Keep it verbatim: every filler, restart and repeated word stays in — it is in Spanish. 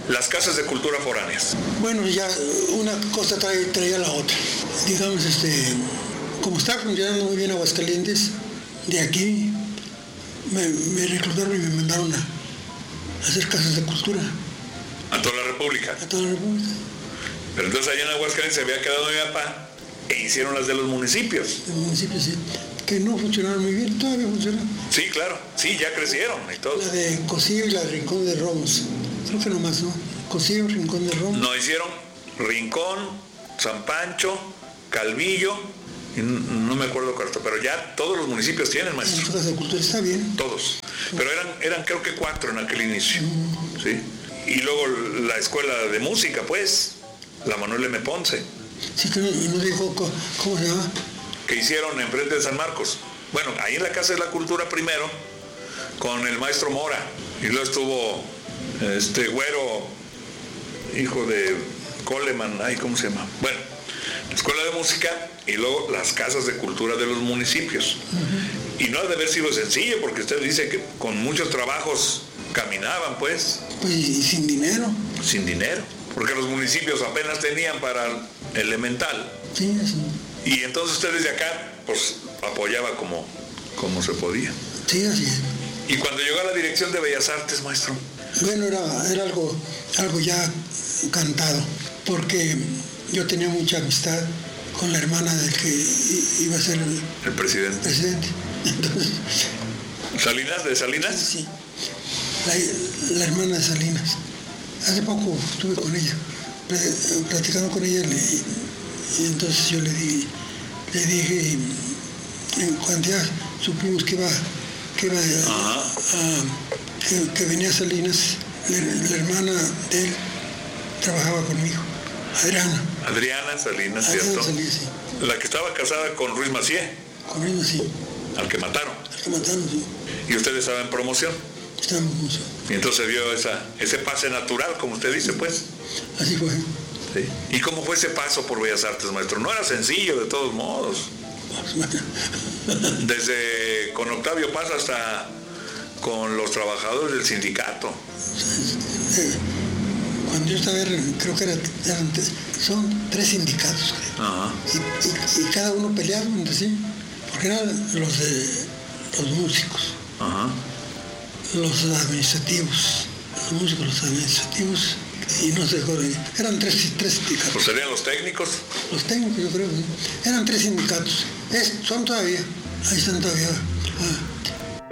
las casas de cultura foráneas. Bueno, ya una cosa trae, traía la otra. Digamos, este, como está funcionando muy bien Aguascalientes, de aquí me, me reclutaron y me mandaron a hacer casas de cultura. ¿A toda la República? A toda la República. Pero entonces allá en Aguascalientes se había quedado mi papá e hicieron las de los municipios. Los municipios, sí. Que no funcionaron muy bien, todavía funcionan. Sí, claro, sí, ya crecieron y todo. La de Cocío y la de Rincón de Romos. Creo que nomás, ¿no? Cocío, Rincón de Romos. No, hicieron Rincón, San Pancho, Calvillo, y no me acuerdo cuánto, pero ya todos los municipios tienen, maestro. Las casas de cultura está bien. Todos. Pero eran, eran creo que cuatro en aquel inicio. Mm. ¿Sí? Y luego la escuela de música, pues, la Manuel M. Ponce. Sí, que no, no dijo cómo se llama. Que hicieron enfrente de San Marcos. Bueno, ahí en la Casa de la Cultura primero, con el maestro Mora. Y luego estuvo este Güero, hijo de Coleman, ay, ¿cómo se llama? Bueno, la escuela de música y luego las casas de cultura de los municipios. Uh-huh. Y no ha de haber sido sencillo, porque usted dice que con muchos trabajos caminaban, pues. Pues y sin dinero. Sin dinero, porque los municipios apenas tenían para elemental. Sí, sí. Y entonces usted desde acá, pues, apoyaba como, como se podía. Sí, así es. ¿Y cuando llegó a la dirección de Bellas Artes, maestro? Bueno, era, era algo, algo ya cantado, porque yo tenía mucha amistad con la hermana del que iba a ser el, el presidente. presidente. Entonces, ¿Salinas? ¿De Salinas? Sí, la, la hermana de Salinas. Hace poco estuve con ella, platicando con ella, y, y entonces yo le, di, le dije, cuando ya supimos que iba, que, iba a, a, que, que venía Salinas, la, la hermana de él trabajaba conmigo, Adriana. Adriana Salinas, Adriana ¿cierto? Salinas, sí. La que estaba casada con Ruiz Macié. Con Ruiz Macié. Al que mataron. Al que mataron, sí. ¿Y usted estaba en promoción? Estaba en promoción. Y entonces vio esa, ese pase natural, como usted dice, pues. Así fue. Sí. ¿Y cómo fue ese paso por Bellas Artes, maestro? No era sencillo, de todos modos. Desde con Octavio Paz hasta con los trabajadores del sindicato. Cuando yo estaba, creo que eran, eran son tres sindicatos, creo. Ajá. Y, y, y cada uno peleaba entre sí, porque eran los de los músicos. Ajá. Los administrativos, los músicos, los administrativos, y no sé, eran tres, tres sindicatos. ¿Pues serían los técnicos? Los técnicos, yo creo, ¿sí? Eran tres sindicatos. Es, son todavía, ahí están todavía. Ah.